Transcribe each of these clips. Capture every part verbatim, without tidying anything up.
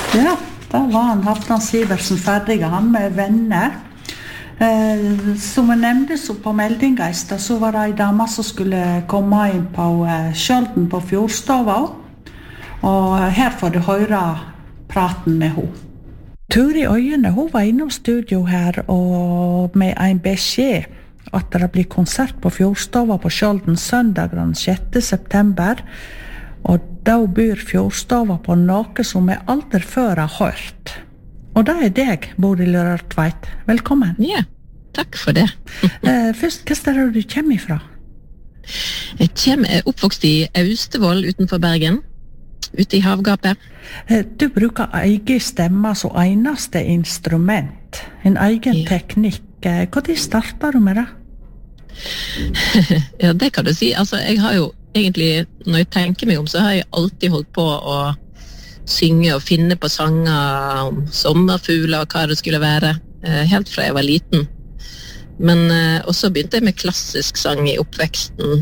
Ja, da var han Halvdan Sivertsen ferdig, han med venner. Eh, som jeg nevnte så på meldinga i sted, så var det en dame som skulle komme inn på eh, Skjolden på Fjordstova. Og her får du høre praten med henne. Turi Øyene, hun var innom studio her og med en beskjed at det blir konsert på Fjordstova på Skjolden søndag den sjette september. Og da byr Fjordstova på noe som jeg aldri før har hørt. Og det er deg, Bodil Rørtveit. Velkommen. Ja, takk for det. eh, først, hva er det du kommer ifra? Jeg kommer er oppvokst i Austevoll utenfor Bergen, ute i havgapet. Eh, du bruker egen stemme som eneste instrument, en egen ja. teknikk. Eh, Hvordan starter du med det? Ja, det kan du si. Altså, jeg har jo egentlig, når jeg tenker meg om, så har jeg alltid holdt på å synge og finne på sanger om sommerfugler og hva det skulle være, helt fra jeg var liten. Men også begynte jeg med klassisk sang i oppveksten.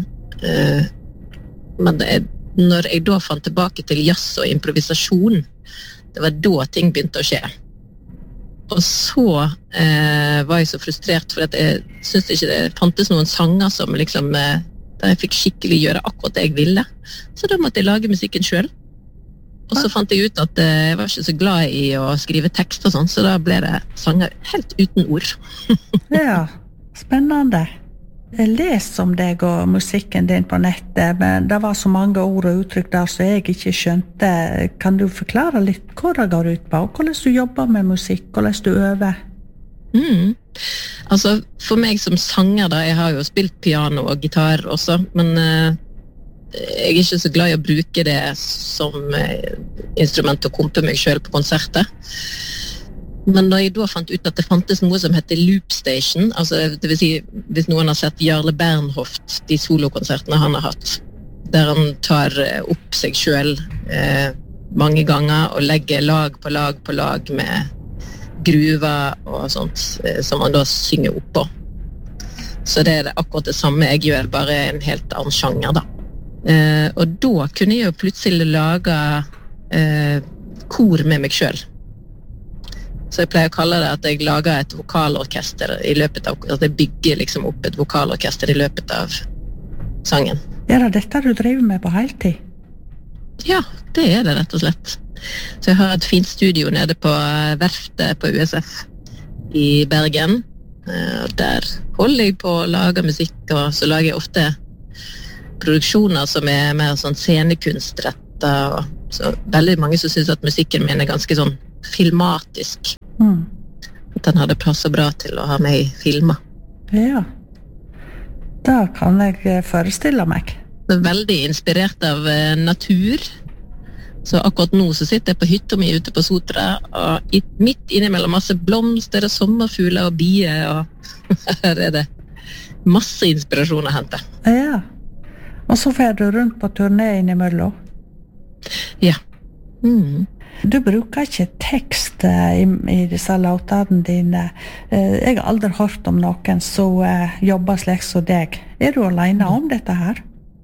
Men det, når jeg da fant tilbake til jazz og improvisasjon, det var da ting begynte å skje. Og så eh, var jeg så frustrert, for at jeg synes ikke det fantes noen sanger som liksom, eh, der jeg fikk skikkelig gjøre akkurat det jeg ville. Så da måtte jeg lage musikken selv. Og så fant jeg ut at eh, jeg var ikke så glad i å skrive tekst og sånn, så da ble det sanger helt uten ord. Ja, spennende. Jeg leser om deg og musikken din på nettet, men det var så mange ord og uttrykk der som jeg ikke skjønte. Kan du forklare litt hva det går ut på, og hvordan du jobber med musikk, hvordan du øver? Mm. Altså, for meg som sanger da, jeg har jo spilt piano og gitar også, men uh, jeg er ikke så glad i å bruke det som uh, instrument å kompe meg selv på konserter. Men da jeg da fant ut at det fantes noe som heter Loop Station, altså det vil si, hvis noen har sett Jarle Bernhoft, de solokonsertene han har hatt, der han tar opp seg selv eh, mange ganger og legger lag på lag på lag med gruver og sånt, eh, som han da synger opp på. Så det er det akkurat det samme jeg gjør, bare en helt annen sjanger da. Eh, og da kunne jeg jo plutselig lage eh, kor med meg selv. Så jeg pleier å kalle det at jeg lager et vokalorkester i løpet av, at jeg bygger liksom opp et vokalorkester i løpet av sangen. Er det dette du driver med på heltid? Ja, det er det rett og slett. Så jeg har et fint studio nede på verftet på U S F i Bergen. Der holder jeg på å lage musikk, og så lager jeg ofte produksjoner som er mer sånn scenekunstrettet. Så veldig mange som synes at musikken min er ganske sånn filmatisk. Mm. At den hadde passet bra til å ha med i filmer. Ja, da kan jeg forestille meg. Det er veldig inspirert av uh, natur. Så akkurat nå så sitter jeg på hytta mi ute på Sotra, og i, midt innimellom masse blomster og sommerfugler og bier, og her er det masse inspirasjon å hente. Ja, og så fer du rundt på turné innimellom? Ja. Mhm. Du bruker ikke tekst i, i disse låtene dine. Jeg har aldri hørt om noen som jobber slik som deg. Er du alene om dette her?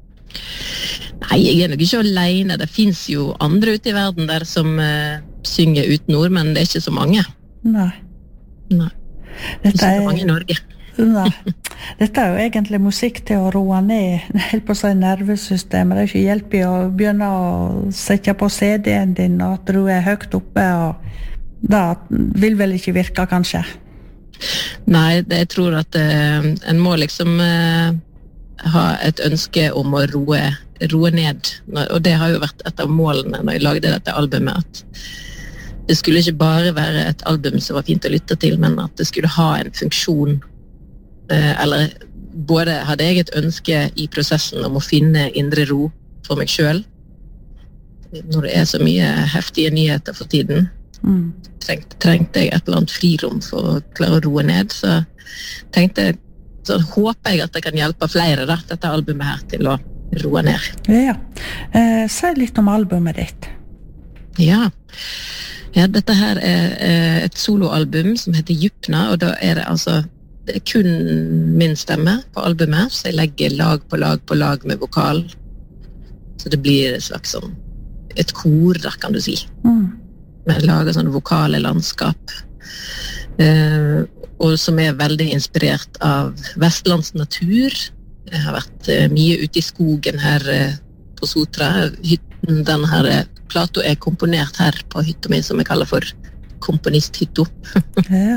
Nei, jeg er nok ikke alene. Det finnes jo andre ute i verden der som uh, synger uten ord, men det er ikke så mange. Nei. Nei. Det er ikke så mange i Norge. Nei. Dette er jo egentlig musikk til å roe ned helt på seg nervesystemet. Det er ikke hjelp i å begynne å sette på C D-en din og at du er høyt oppe, og det vil vel ikke virke kanskje? Nei, det, jeg tror at uh, en må liksom uh, ha et ønske om å roe, roe ned, og det har jo vært et av målene når jeg lagde dette albumet, at det skulle ikke bare være et album som var fint å lytte til, men at det skulle ha en funksjon. Eller både hadde jeg et ønske i prosessen om å finne indre ro for meg selv. Når det er så mye heftige nyheter for tiden, mm. trengte, trengte jeg et eller annet frirom for å klare å roe ned. Så tenkte jeg, så håper jeg at jeg kan hjelpe flere da, dette albumet her til å roe ned. Ja, eh, si litt om albumet ditt. Ja, ja dette her er et soloalbum som heter Djupna, og da er det altså det er kun min stemme på albumet, så jeg legger lag på lag på lag med vokal. Så det blir et slags sånn, et kor, da kan du si. Mm. Vi lager sånne vokale landskap, eh, og som er veldig inspirert av Vestlands natur. Jeg har vært eh, mye ute i skogen her eh, på Sotra. Hytten, den her eh, plato er komponert her på hytta mi, som jeg kaller for komponisthytta. Ja.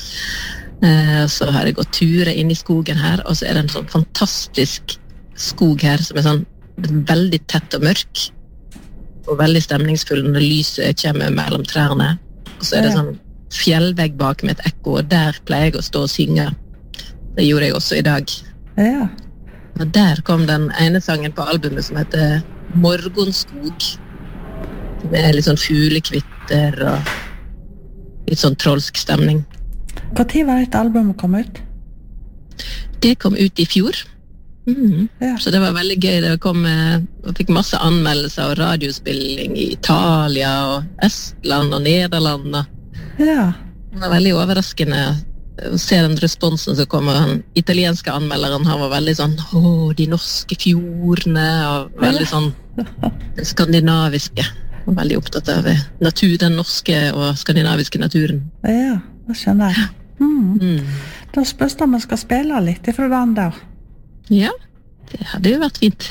eh, så har jeg gått turer inn i skogen her, og så er det en sånn fantastisk skog her, som er sånn veldig tett og mørk, og veldig stemningsfull når lyset kommer mellom trærne. Og så er det Ja. sånn fjellvegg bak med et ekko, og der pleier jeg å stå og synge. Det gjorde jeg også i dag. Ja. Og der kom den ene sangen på albumet som heter Morgonskog. Med litt sånn fuglekvitter og litt sånn trolsk stemning. Hva tid var dette albumet kom ut? Det kom ut i fjor. Mm. Ja. Så det var veldig gøy. Det kom, eh, jeg fikk masse anmeldelser og radiospilling i Italia og Estland og Nederland. Og Ja. det var veldig overraskende å se den responsen som kom. Den italienske anmelderen, han var veldig sånn, åh, de norske fjordene, og veldig sånn det skandinaviske. Og veldig opptatt av natur, den norske og skandinaviske naturen. Ja, det skjønner jeg. Mm. Mm. Da spørs det om jeg skal spille litt ifra den der. Ja, det hadde jo vært fint.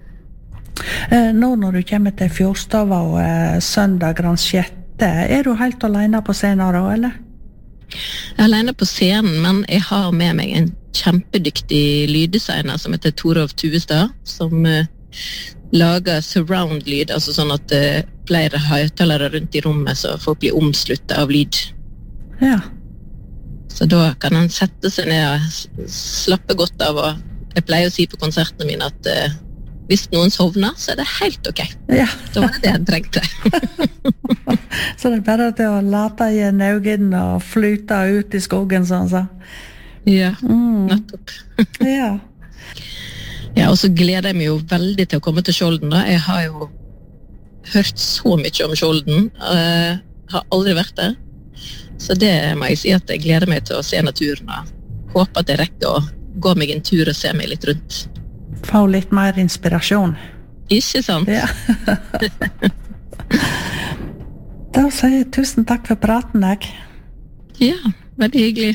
Eh, nå når du kommer til Fjordstava og eh, søndag den sjette, er du helt alene på scenen da, eller? Jeg er alene på scenen, men jeg har med meg en kjempedyktig lyddesigner som heter Torov Tuestad, som uh, lager surround-lyd, altså sånn at uh, flere høyttalere rundt i rommet, så folk blir omsluttet av lyd. Ja. Så da kan han sette seg ned og s- slappe godt av, og jeg pleier å si på konsertene mine at uh, hvis noen sovner, så er det helt ok. Ja. Da var det det jeg trengte. Så det er bare til å late i naugen og flyte ut i skogen, sånn så. Ja, Mm. nettopp. Ja. Ja, og så gleder jeg meg jo veldig til å komme til Skjolden da. Jeg har jo hørt så mye om Skjolden, uh, har aldri vært der. Så det må jeg si at jeg gleder meg til å se naturen, og håper at jeg rekker å gå meg en tur og se meg litt rundt. Få litt mer inspirasjon. Ikke sant? Ja. Da sier jeg tusen takk for praten, jeg. Ja, veldig hyggelig.